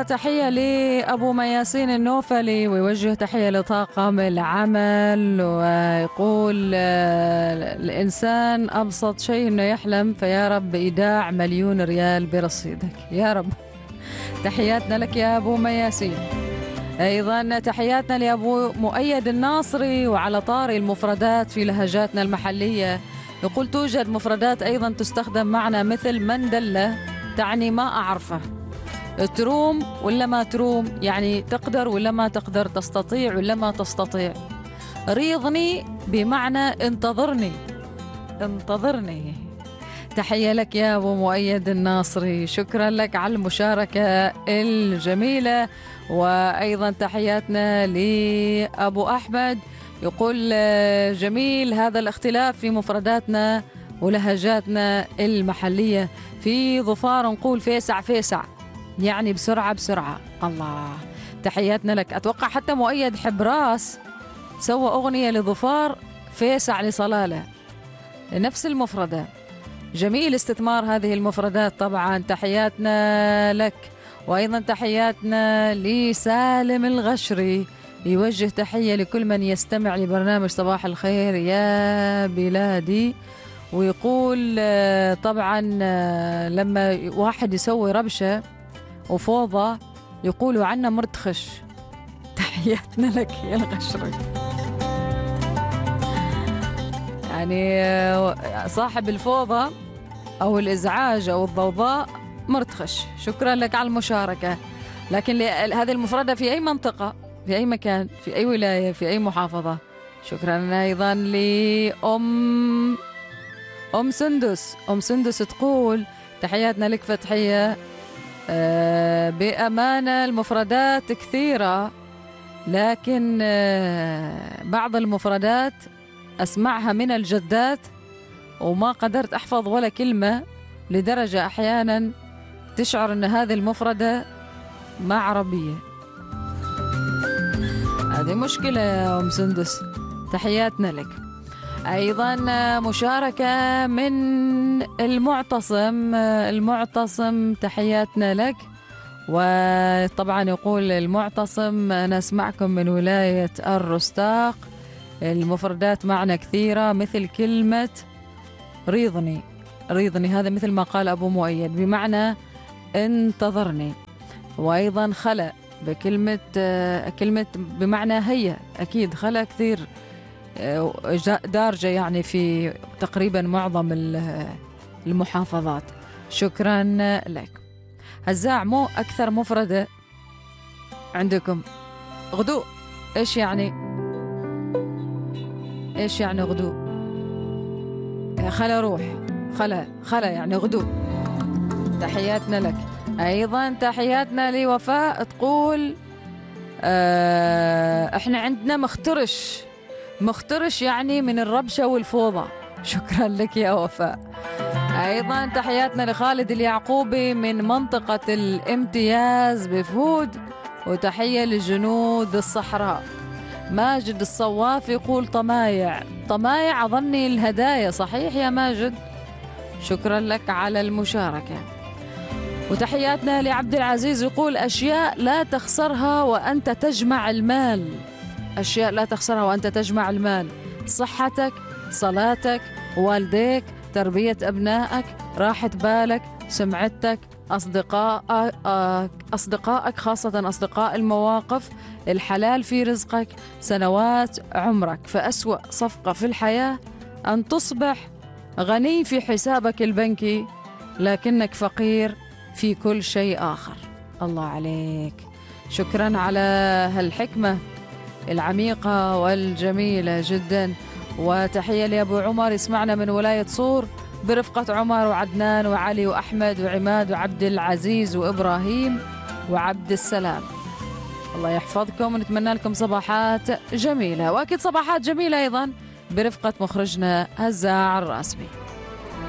تحية لأبو مياسين النوفلي، ويوجه تحية لطاقم العمل، ويقول الإنسان أبسط شيء إنه يحلم، فيا رب إيداع 1,000,000 ريال برصيدك يا رب. تحياتنا لك يا أبو مياسين. أيضا تحياتنا لأبو مؤيد الناصري. وعلى طاري المفردات في لهجاتنا المحلية، يقول توجد مفردات أيضا تستخدم معنا مثل مندلة، تعني ما أعرفه، تروم ولا ما تروم، يعني تقدر ولا ما تقدر، تستطيع ولا ما تستطيع. ريضني بمعنى انتظرني، انتظرني. تحية لك يا أبو مؤيد الناصري، شكرا لك على المشاركة الجميلة. وأيضا تحياتنا لأبو أحمد، يقول جميل هذا الاختلاف في مفرداتنا ولهجاتنا المحلية. في ظفار نقول فيسع فيسع، يعني بسرعة بسرعة. الله، تحياتنا لك. أتوقع حتى مؤيد حبراس سوى أغنية لظفار، فيسع لصلالة، نفس المفردة. جميل استثمار هذه المفردات طبعا. تحياتنا لك. وأيضا تحياتنا لسالم الغشري، يوجه تحية لكل من يستمع لبرنامج صباح الخير يا بلادي، ويقول طبعا لما واحد يسوي ربشة وفوضى يقولوا عنه مرتخش. تحياتنا لك يا الغشري، يعني صاحب الفوضى أو الإزعاج أو الضوضاء مرتخش. شكرا لك على المشاركة. لكن هذه المفردة في أي منطقة، في أي مكان، في أي ولاية، في أي محافظة. شكرا أيضا أم سندس. أم سندس تقول تحياتنا لك فتحية. بأمانة المفردات كثيرة، لكن بعض المفردات أسمعها من الجدات وما قدرت أحفظ ولا كلمة، لدرجة أحيانا تشعر أن هذه المفردة ما عربية. هذه مشكلة يا أم سندس، تحياتنا لك. أيضا مشاركة من المعتصم، تحياتنا لك. وطبعا يقول المعتصم أنا أسمعكم من ولاية الرستاق. المفردات معنا كثيرة، مثل كلمة ريضني، ريضني هذا مثل ما قال أبو مؤيد بمعنى انتظرني. وأيضا خلأ كلمة بمعنى هيا، أكيد خلأ كثير دارجة يعني في تقريبا معظم المحافظات. شكرا لك. هزاع، مو أكثر مفردة عندكم غدو، إيش يعني؟ إيش يعني غدو؟ خلا روح، خلا يعني غدو. تحياتنا لك. أيضا تحياتنا لوفاء، تقول احنا عندنا مخترش يعني من الربشة والفوضى. شكرا لك يا وفاء. أيضا تحياتنا لخالد اليعقوبي من منطقة الامتياز بفهود، وتحية لجنود الصحراء. ماجد الصواف يقول طمايع أظني الهدايا، صحيح يا ماجد؟ شكرا لك على المشاركة. وتحياتنا لعبد العزيز، يقول أشياء لا تخسرها وأنت تجمع المال. أشياء لا تخسرها وأنت تجمع المال: صحتك، صلاتك، والديك، تربية أبنائك، راحة بالك، سمعتك، أصدقائك خاصة أصدقاء المواقف، الحلال في رزقك، سنوات عمرك. فأسوأ صفقة في الحياة أن تصبح غني في حسابك البنكي لكنك فقير في كل شيء آخر. الله عليك، شكرا على هالحكمة العميقة والجميلة جدا. وتحية لأبو عمر، يسمعنا من ولاية صور برفقة عمر وعدنان وعلي وأحمد وعماد وعبد العزيز وإبراهيم وعبد السلام. الله يحفظكم، ونتمنى لكم صباحات جميلة، وأكيد صباحات جميلة أيضا برفقة مخرجنا هزاع الراسبي.